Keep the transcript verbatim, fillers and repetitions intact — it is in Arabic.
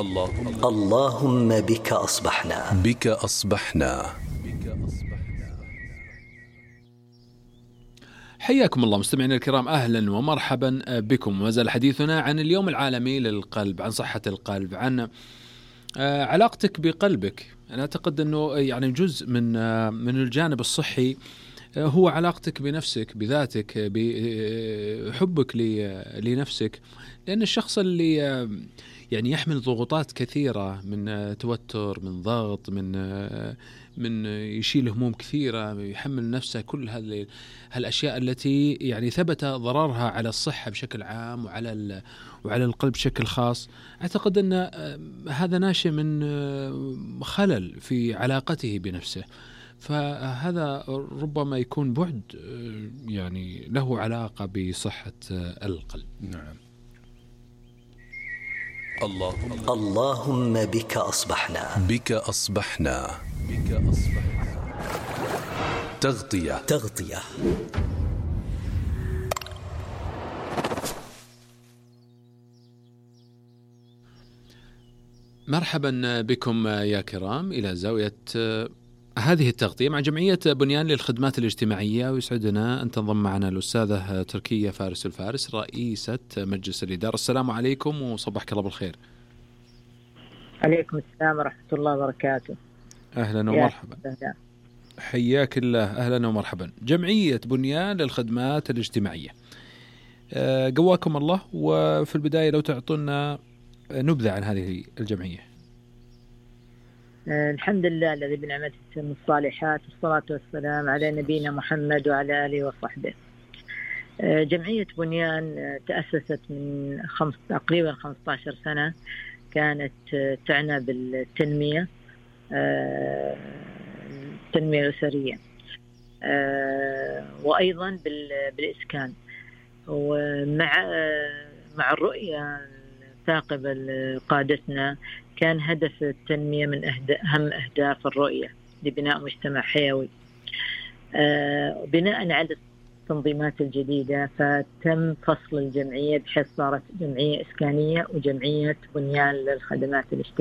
اللهم اللهم بك أصبحنا بك أصبحنا. حياكم الله مستمعينا الكرام، أهلا ومرحبا بكم. ما زال حديثنا عن اليوم العالمي للقلب، عن صحة القلب، عن علاقتك بقلبك. أنا أعتقد أنه يعني جزء من من الجانب الصحي هو علاقتك بنفسك، بذاتك، بحبك لنفسك. لأن الشخص اللي يعني يحمل ضغوطات كثيرة من توتر، من ضغط، من من يشيل هموم كثيرة، يحمل نفسه كل هذه هالأشياء التي يعني ثبت ضررها على الصحة بشكل عام وعلى وعلى القلب بشكل خاص. أعتقد أن هذا ناشئ من خلل في علاقته بنفسه، فهذا ربما يكون بعد يعني له علاقة بصحة القلب. نعم. اللهم اللهم بك أصبحنا بك أصبحنا بك أصبحنا. تغطية تغطية. مرحبا بكم يا كرام إلى زاوية هذه التغطية مع جمعية بنيان للخدمات الاجتماعية، ويسعدنا أن تنضم معنا الأستاذة تركية فارس الفارس، رئيسة مجلس الإدارة. السلام عليكم وصبحك الله بالخير. عليكم السلام ورحمة الله وبركاته. أهلا ومرحبا. حياك الله. أهلا ومرحبا. جمعية بنيان للخدمات الاجتماعية، قواكم الله. وفي البداية لو تعطونا نبذة عن هذه الجمعية. الحمد لله الذي بنعمته تتم الصالحات، والصلاة والسلام على نبينا محمد وعلى آله وصحبه. جمعية بنيان تأسست من خمس تقريبا خمسة عشر سنة، كانت تعنى بالتنمية التنمية الأسرية وأيضا بالإسكان. ومع مع الرؤية الثاقبة لقادتنا كان هدف التنمية من أهم أهداف الرؤية لبناء مجتمع حيوي. بناء على التنظيمات الجديدة فتم فصل الجمعية بحيث صارت جمعية إسكانية وجمعية بنيان للخدمات الاجتماعية.